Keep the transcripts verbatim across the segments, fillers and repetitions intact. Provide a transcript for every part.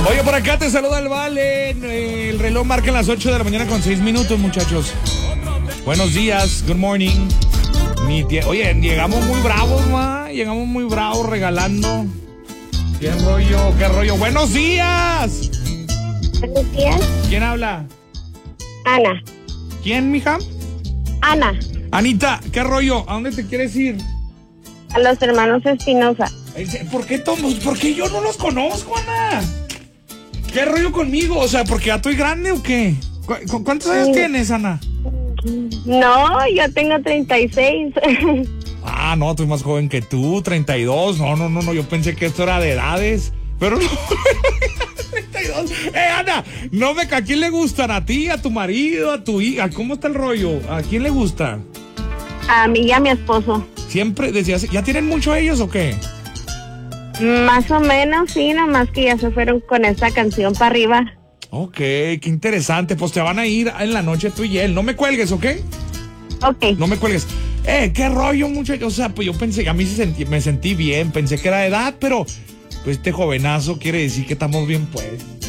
Oye, por acá te saluda el Vale. El reloj marca las ocho de la mañana con seis minutos, muchachos. Buenos días, good morning. Mi tía, oye, llegamos muy bravos, ma. Llegamos muy bravos regalando. ¿Qué rollo? ¿Qué rollo? ¡Buenos días! Buenos días. ¿Quién habla? Ana. ¿Quién, mija? Ana. Anita, ¿qué rollo? ¿A dónde te quieres ir? A los hermanos Espinosa. ¿Por qué, todos, ¿Por qué yo no los conozco, Ana? ¿Qué rollo conmigo? O sea, ¿porque ya estoy grande o qué? ¿Cu- ¿Cuántos años Sí. tienes, Ana? No, yo tengo treinta y seis. Ah, no, estoy más joven que tú, treinta y dos. No, no, no, no, yo pensé que esto era de edades. Pero no, treinta y dos. Eh, Ana, no me, ¿a quién le gustan? ¿A ti, a tu marido, a tu hija? ¿Cómo está el rollo? ¿A quién le gusta? A mí y a mi esposo. Siempre decías, ¿ya tienen mucho ellos o qué? Más o menos, sí, nomás que ya se fueron con esta canción para arriba. Ok, qué interesante. Pues te van a ir en la noche tú y él. No me cuelgues, ¿ok? Ok. No me cuelgues. Eh, qué rollo, muchacho. O sea, pues yo pensé, a mí se sentí, me sentí bien, pensé que era de edad, pero pues este jovenazo quiere decir que estamos bien, pues.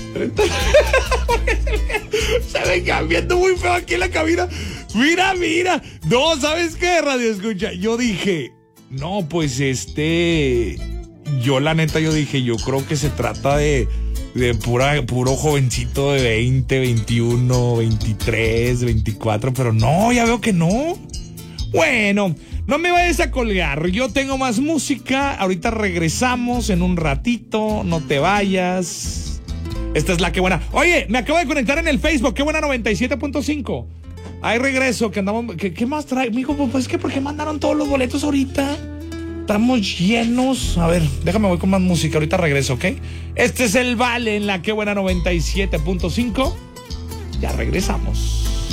Se ven cambiando muy feo aquí en la cabina. Mira, mira. No, ¿sabes qué, radio escucha? Yo dije, no, pues este, yo la neta, yo dije, yo creo que se trata de, de pura, puro jovencito de veinte, veintiuno, veintitrés, veinticuatro, pero no, ya veo que no. Bueno, no me vayas a colgar, yo tengo más música, ahorita regresamos en un ratito, no te vayas. Esta es la que buena. Oye, me acabo de conectar en el Facebook, qué buena noventa y siete punto cinco. Ahí regreso, que andamos, ¿qué, qué más trae? Mijo, pues es que ¿por qué mandaron todos los boletos ahorita? Estamos llenos. A ver, déjame voy con más música, ahorita regreso, ¿ok? Este es el Vale en la que buena noventa y siete punto cinco. Ya regresamos.